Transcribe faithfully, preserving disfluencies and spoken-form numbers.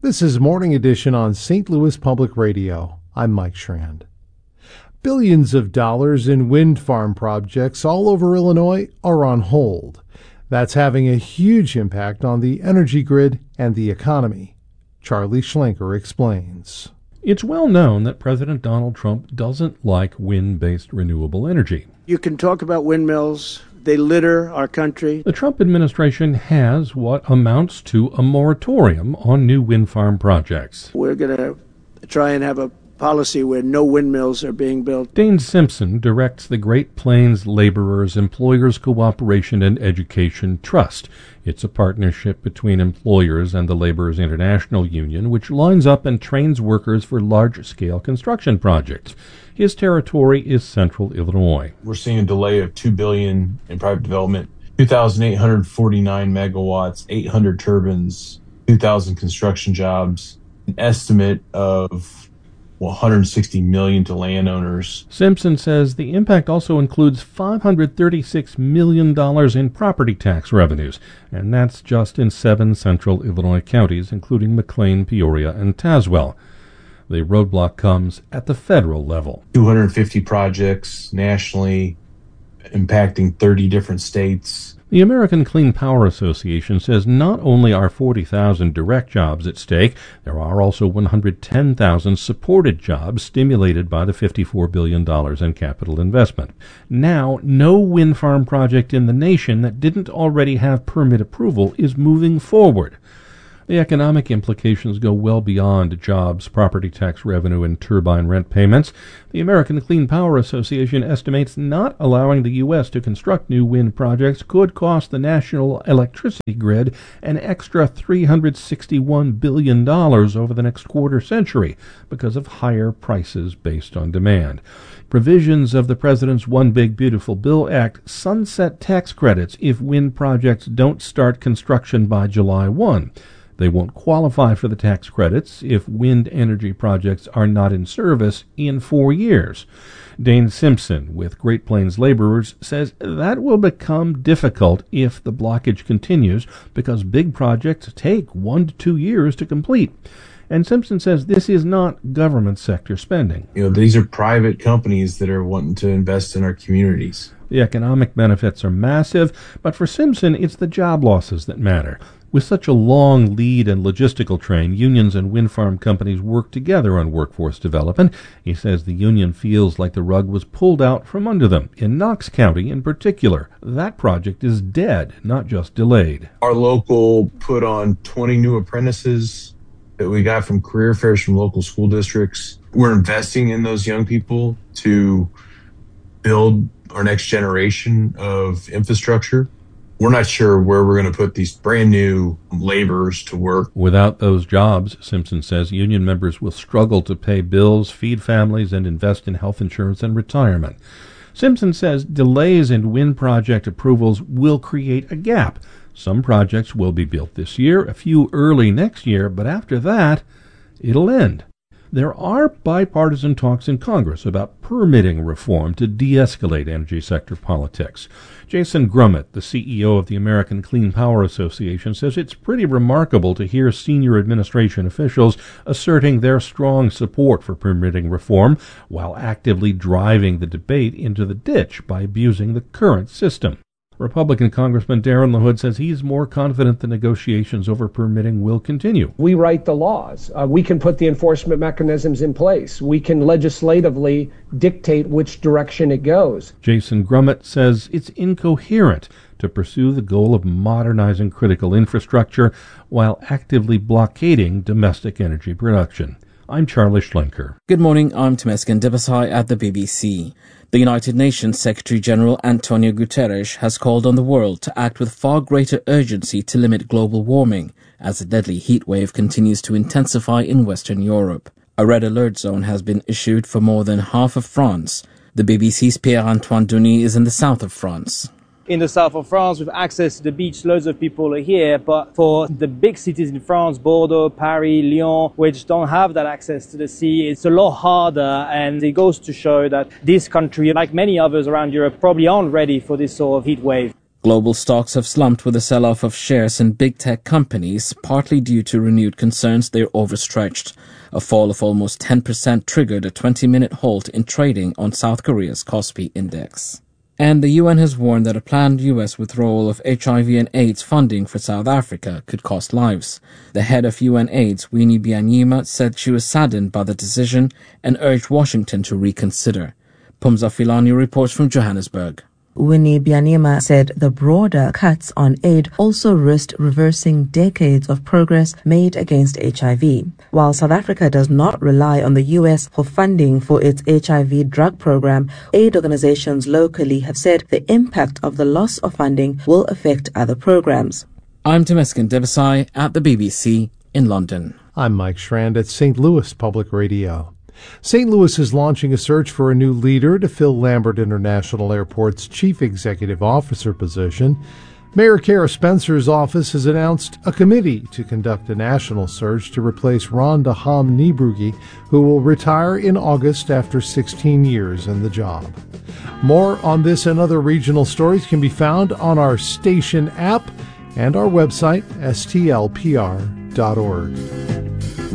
This is Morning Edition on Saint Louis Public Radio. I'm Mike Schrand. Billions of dollars in wind farm projects all over Illinois are on hold. That's having a huge impact on the energy grid and the economy. Charlie Schlenker explains. It's well known that President Donald Trump doesn't like wind-based renewable energy. You can talk about windmills. They litter our country. The Trump administration has what amounts to a moratorium on new wind farm projects. We're going to try and have a policy where no windmills are being built. Dane Simpson directs the Great Plains Laborers Employers Cooperation and Education Trust. It's a partnership between employers and the Laborers International Union, which lines up and trains workers for large-scale construction projects. His territory is central Illinois. We're seeing a delay of two billion dollars in private development, two thousand eight hundred forty-nine megawatts, eight hundred turbines, two thousand construction jobs, an estimate of one hundred sixty million dollars to landowners. Simpson says the impact also includes five hundred thirty-six million dollars in property tax revenues, and that's just in seven central Illinois counties, including McLean, Peoria, and Tazewell. The roadblock comes at the federal level. two hundred fifty projects nationally, impacting thirty different states. The American Clean Power Association says not only are forty thousand direct jobs at stake, there are also one hundred ten thousand supported jobs stimulated by the fifty-four billion dollars in capital investment. Now, no wind farm project in the nation that didn't already have permit approval is moving forward. The economic implications go well beyond jobs, property tax revenue, and turbine rent payments. The American Clean Power Association estimates not allowing the U S to construct new wind projects could cost the national electricity grid an extra three hundred sixty-one billion dollars over the next quarter century because of higher prices based on demand. Provisions of the President's One Big Beautiful Bill Act sunset tax credits if wind projects don't start construction by July first. They won't qualify for the tax credits if wind energy projects are not in service in four years. Dane Simpson with Great Plains Laborers says that will become difficult if the blockage continues because big projects take one to two years to complete. And Simpson says this is not government sector spending. You know, these are private companies that are wanting to invest in our communities. The economic benefits are massive, but for Simpson, it's the job losses that matter. With such a long lead and logistical train, unions and wind farm companies work together on workforce development. He says the union feels like the rug was pulled out from under them. In Knox County in particular, that project is dead, not just delayed. Our local put on twenty new apprentices that we got from career fairs from local school districts. We're investing in those young people to build our next generation of infrastructure. We're not sure where we're going to put these brand new laborers to work. Without those jobs, Simpson says, union members will struggle to pay bills, feed families, and invest in health insurance and retirement. Simpson says delays in wind project approvals will create a gap. Some projects will be built this year, a few early next year, but after that, it'll end. There are bipartisan talks in Congress about permitting reform to de-escalate energy sector politics. Jason Grummett, the C E O of the American Clean Power Association, says it's pretty remarkable to hear senior administration officials asserting their strong support for permitting reform while actively driving the debate into the ditch by abusing the current system. Republican Congressman Darren LaHood says he's more confident the negotiations over permitting will continue. We write the laws. Uh, we can put the enforcement mechanisms in place. We can legislatively dictate which direction it goes. Jason Grummett says it's incoherent to pursue the goal of modernizing critical infrastructure while actively blockading domestic energy production. I'm Charlie Schlenker. Good morning, I'm Temesgen Debasai at the B B C. The United Nations Secretary-General Antonio Guterres has called on the world to act with far greater urgency to limit global warming as the deadly heat wave continues to intensify in Western Europe. A red alert zone has been issued for more than half of France. The B B C's Pierre-Antoine Denis is in the south of France. In the south of France, with access to the beach, loads of people are here. But for the big cities in France, Bordeaux, Paris, Lyon, which don't have that access to the sea, it's a lot harder. And it goes to show that this country, like many others around Europe, probably aren't ready for this sort of heat wave. Global stocks have slumped with a sell-off of shares in big tech companies, partly due to renewed concerns they're overstretched. A fall of almost ten percent triggered a twenty-minute halt in trading on South Korea's Kospi index. And the U N has warned that a planned U S withdrawal of H I V and AIDS funding for South Africa could cost lives. The head of U N AIDS, Winnie Byanyima, said she was saddened by the decision and urged Washington to reconsider. Pumza Filani reports from Johannesburg. Winnie Byanyima said the broader cuts on aid also risked reversing decades of progress made against H I V. While South Africa does not rely on the U S for funding for its H I V drug program, aid organizations locally have said the impact of the loss of funding will affect other programs. I'm Temesgen Debesai at the B B C in London. I'm Mike Schrand at Saint Louis Public Radio. Saint Louis is launching a search for a new leader to fill Lambert International Airport's Chief Executive Officer position. Mayor Kara Spencer's office has announced a committee to conduct a national search to replace Rhonda Ham Niebrugge, who will retire in August after sixteen years in the job. More on this and other regional stories can be found on our station app and our website, S T L P R dot org.